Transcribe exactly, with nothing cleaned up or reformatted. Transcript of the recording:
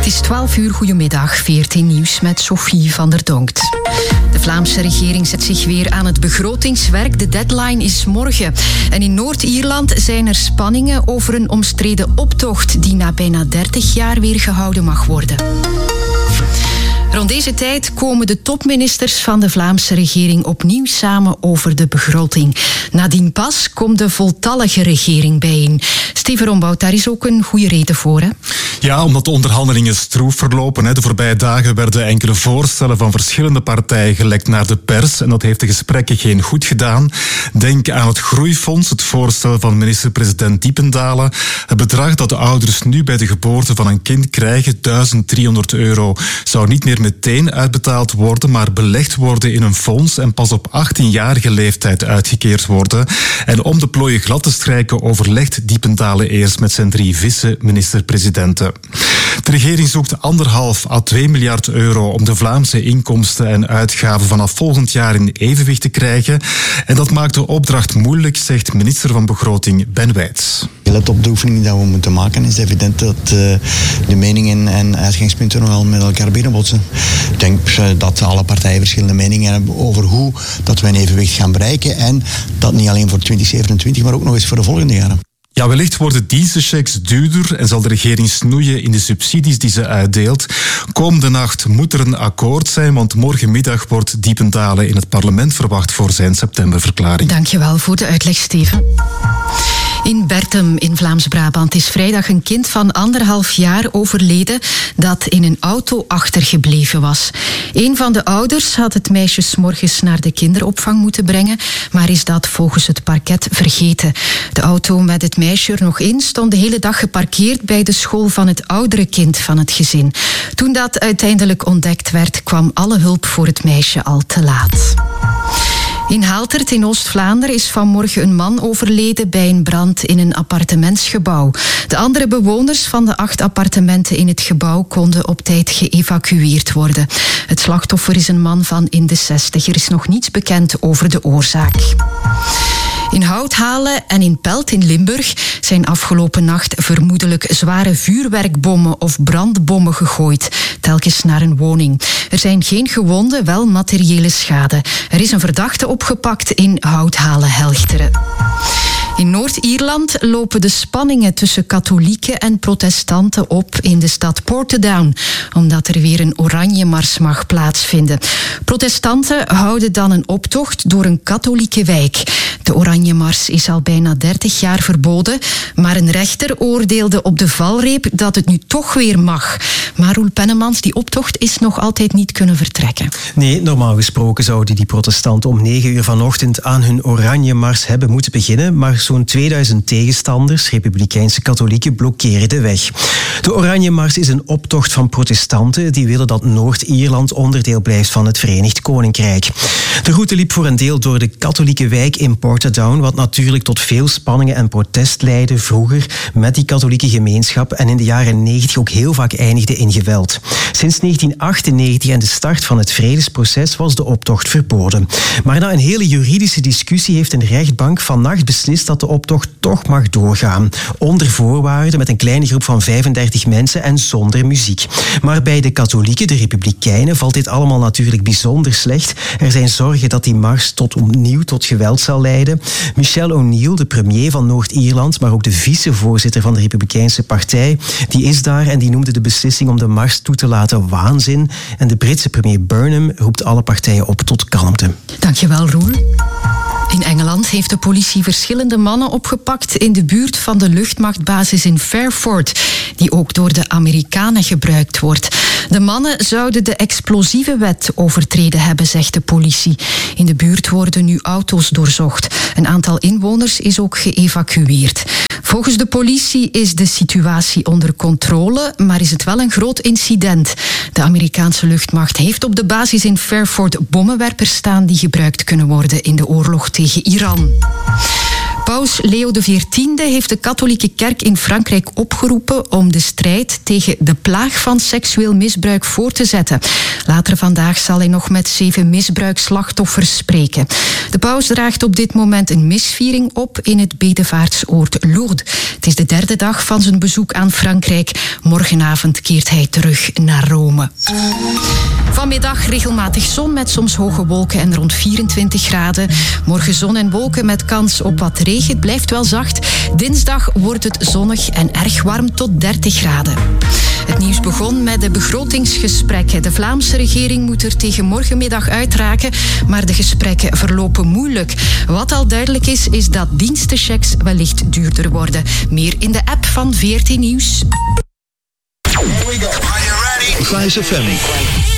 Het is twaalf uur, goedemiddag, veertien nieuws met Sophie van der Donkt. De Vlaamse regering zet zich weer aan het begrotingswerk. De deadline is morgen. En in Noord-Ierland zijn er spanningen over een omstreden optocht die na bijna dertig jaar weer gehouden mag worden. Rond deze tijd komen de topministers van de Vlaamse regering opnieuw samen over de begroting. Nadien pas komt de voltallige regering bijeen. Steven Rombout, daar is ook een goede reden voor, hè? Ja, omdat de onderhandelingen stroef verlopen. De voorbije dagen werden enkele voorstellen van verschillende partijen gelekt naar de pers. En dat heeft de gesprekken geen goed gedaan. Denk aan het Groeifonds, het voorstel van minister-president Diependalen. Het bedrag dat de ouders nu bij de geboorte van een kind krijgen, duizend driehonderd euro, zou niet meer meteen uitbetaald worden, maar belegd worden in een fonds en pas op achttienjarige leeftijd uitgekeerd worden. En om de plooien glad te strijken overlegt Diependalen eerst met zijn drie vice-minister-presidenten. De regering zoekt anderhalf à twee miljard euro om de Vlaamse inkomsten en uitgaven vanaf volgend jaar in evenwicht te krijgen. En dat maakt de opdracht moeilijk, zegt minister van Begroting Ben Wijts. Let op de oefening die we moeten maken. Is het evident dat uh, de meningen en uitgangspunten nogal met elkaar binnenbotsen. Ik denk uh, dat alle partijen verschillende meningen hebben over hoe dat we een evenwicht gaan bereiken. En dat niet alleen voor twintig zevenentwintig, maar ook nog eens voor de volgende jaren. Ja, wellicht worden dienstenchecks duurder en zal de regering snoeien in de subsidies die ze uitdeelt. Komende nacht moet er een akkoord zijn, want morgenmiddag wordt Diependalen in het parlement verwacht voor zijn septemberverklaring. Dankjewel voor de uitleg, Steven. In Bertem in Vlaams-Brabant is vrijdag een kind van anderhalf jaar overleden dat in een auto achtergebleven was. Een van de ouders had het meisje 's morgens naar de kinderopvang moeten brengen, maar is dat volgens het parket vergeten. De auto met het meisje er nog in stond de hele dag geparkeerd bij de school van het oudere kind van het gezin. Toen dat uiteindelijk ontdekt werd, kwam alle hulp voor het meisje al te laat. In Haaltert in Oost-Vlaanderen is vanmorgen een man overleden bij een brand in een appartementsgebouw. De andere bewoners van de acht appartementen in het gebouw konden op tijd geëvacueerd worden. Het slachtoffer is een man van in de zestig. Er is nog niets bekend over de oorzaak. In Houthalen en in Pelt in Limburg zijn afgelopen nacht vermoedelijk zware vuurwerkbommen of brandbommen gegooid, telkens naar een woning. Er zijn geen gewonden, wel materiële schade. Er is een verdachte opgepakt in Houthalen-Helchteren. In Noord-Ierland lopen de spanningen tussen katholieken en protestanten op in de stad Portadown, omdat er weer een oranje mars mag plaatsvinden. Protestanten houden dan een optocht door een katholieke wijk. De oranje mars is al bijna dertig jaar verboden, maar een rechter oordeelde op de valreep dat het nu toch weer mag. Maar Roel Pennemans, die optocht is nog altijd niet kunnen vertrekken. Nee, normaal gesproken zouden die protestanten om negen uur vanochtend aan hun oranje mars hebben moeten beginnen, maar zo'n tweeduizend tegenstanders, republikeinse katholieken, blokkeren de weg. De oranje mars is een optocht van protestanten die willen dat Noord-Ierland onderdeel blijft van het Verenigd Koninkrijk. De route liep voor een deel door de katholieke wijk in Portadown, wat natuurlijk tot veel spanningen en protest leidde vroeger met die katholieke gemeenschap en in de jaren negentig ook heel vaak eindigde in geweld. Sinds negentien achtennegentig en de start van het vredesproces was de optocht verboden. Maar na een hele juridische discussie heeft een rechtbank vannacht beslist dat de optocht toch mag doorgaan. Onder voorwaarden met een kleine groep van vijfendertig mensen en zonder muziek. Maar bij de katholieken, de republikeinen, valt dit allemaal natuurlijk bijzonder slecht. Er zijn zorgen dat die mars tot opnieuw tot geweld zal leiden. Michelle O'Neill, de premier van Noord-Ierland, maar ook de vicevoorzitter van de Republikeinse Partij, die is daar en die noemde de beslissing om de mars toe te laten waanzin. En de Britse premier Burnham roept alle partijen op tot kalmte. Dankjewel, Roel. In Engeland heeft de politie verschillende mannen opgepakt in de buurt van de luchtmachtbasis in Fairford, die ook door de Amerikanen gebruikt wordt. De mannen zouden de explosieve wet overtreden hebben, zegt de politie. In de buurt worden nu auto's doorzocht. Een aantal inwoners is ook geëvacueerd. Volgens de politie is de situatie onder controle, maar is het wel een groot incident. De Amerikaanse luchtmacht heeft op de basis in Fairford bommenwerpers staan die gebruikt kunnen worden in de oorlog tegen Iran. Paus Leo de veertiende heeft de katholieke kerk in Frankrijk opgeroepen om de strijd tegen de plaag van seksueel misbruik voor te zetten. Later vandaag zal hij nog met zeven misbruikslachtoffers spreken. De paus draagt op dit moment een misviering op in het bedevaartsoord Lourdes. Het is de derde dag van zijn bezoek aan Frankrijk. Morgenavond keert hij terug naar Rome. Vanmiddag regelmatig zon met soms hoge wolken en rond vierentwintig graden. Morgen zon en wolken met kans op wat regen. Het blijft wel zacht. Dinsdag wordt het zonnig en erg warm tot dertig graden. Het nieuws begon met de begrotingsgesprekken. De Vlaamse regering moet er tegen morgenmiddag uitraken, maar de gesprekken verlopen moeilijk. Wat al duidelijk is, is dat dienstenchecks wellicht duurder worden. Meer in de app van V R T Nieuws. Here we go. Are you ready? Vice F M.